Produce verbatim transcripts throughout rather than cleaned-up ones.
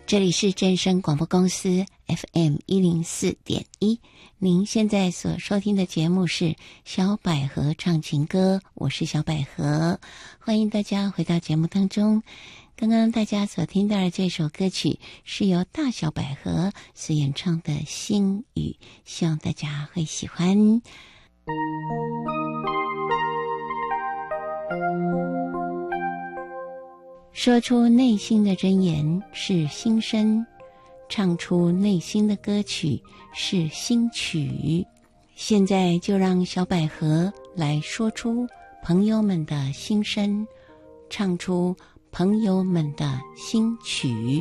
这里是正声广播公司 F M 一零四点一，您现在所收听的节目是小百合唱情歌，我是小百合，欢迎大家回到节目当中。刚刚大家所听到的这首歌曲是由大小百合所演唱的《心语》，希望大家会喜欢。说出内心的真言是心声，唱出内心的歌曲是心曲。现在就让小百合来说出朋友们的心声，唱出朋友们的心曲。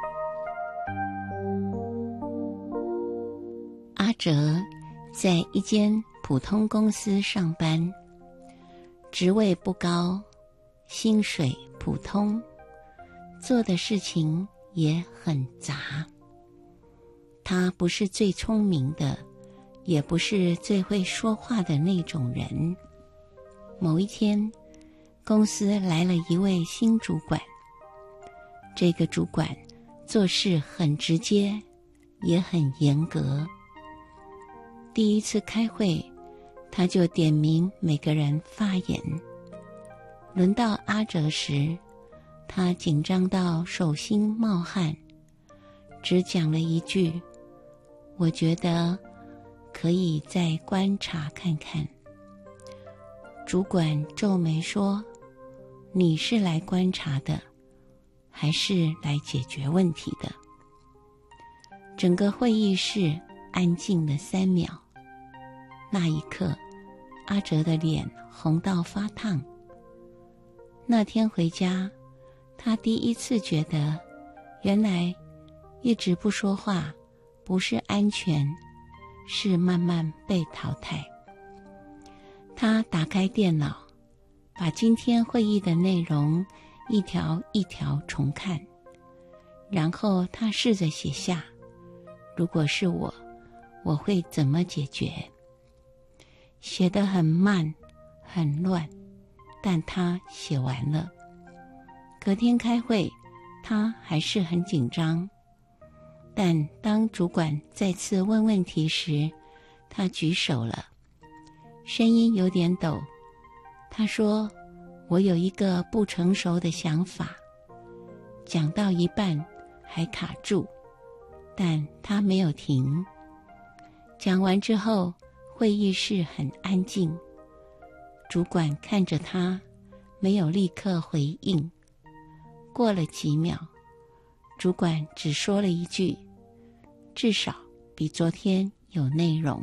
阿哲在一间普通公司上班，职位不高，薪水普通，做的事情也很杂。他不是最聪明的，也不是最会说话的那种人。某一天，公司来了一位新主管，这个主管做事很直接，也很严格。第一次开会，他就点名每个人发言。轮到阿哲时，他紧张到手心冒汗，只讲了一句：我觉得可以再观察看看。主管皱眉说：你是来观察的，还是来解决问题的？整个会议室安静了三秒，那一刻，阿哲的脸红到发烫。那天回家，他第一次觉得，原来一直不说话不是安全，是慢慢被淘汰。他打开电脑，把今天会议的内容一条一条重看，然后他试着写下，如果是我，我会怎么解决？写得很慢，很乱，但他写完了。隔天开会，他还是很紧张，但当主管再次问问题时，他举手了，声音有点抖。他说：我有一个不成熟的想法。讲到一半还卡住，但他没有停。讲完之后，会议室很安静，主管看着他，没有立刻回应。过了几秒，主管只说了一句：至少比昨天有内容。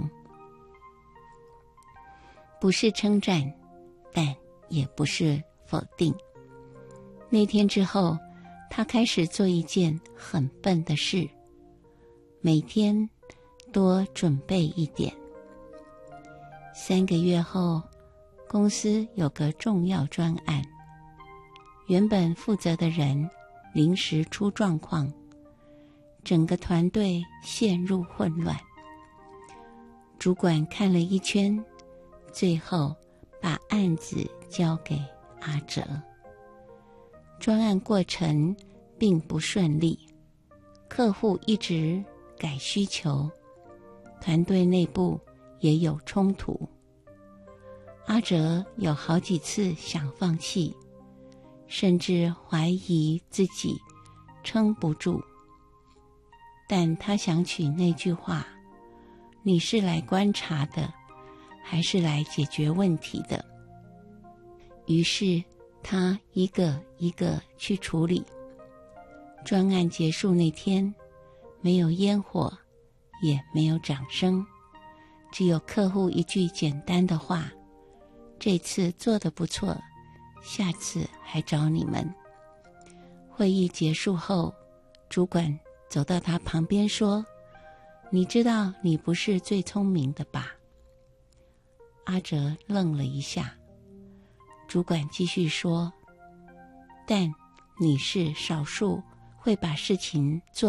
不是称赞，但也不是否定。那天之后，他开始做一件很笨的事，每天多准备一点。三个月后，公司有个重要专案，原本负责的人临时出状况，整个团队陷入混乱。主管看了一圈，最后把案子交给阿哲。专案过程并不顺利，客户一直改需求，团队内部也有冲突。阿哲有好几次想放弃，甚至怀疑自己撑不住，但他想起那句话：你是来观察的，还是来解决问题的？于是他一个一个去处理。专案结束那天，没有烟火，也没有掌声，只有客户一句简单的话：这次做得不错，下次还找你们。会议结束后，主管走到他旁边说：你知道你不是最聪明的吧？阿哲愣了一下，主管继续说：但你是少数会把事情做